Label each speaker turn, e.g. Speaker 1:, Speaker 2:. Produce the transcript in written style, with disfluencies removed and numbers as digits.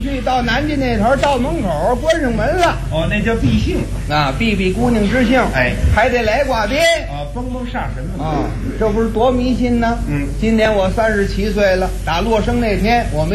Speaker 1: 去到南京那头，到门口关上门了。
Speaker 2: 哦，那叫避姓
Speaker 1: 啊，避避姑娘之姓。
Speaker 2: 哎，
Speaker 1: 还得来挂鞭
Speaker 2: 啊，封煞神嘛。
Speaker 1: 啊，这不是多迷信呢？
Speaker 2: 嗯，
Speaker 1: 今年我37岁了，打落生那天我们。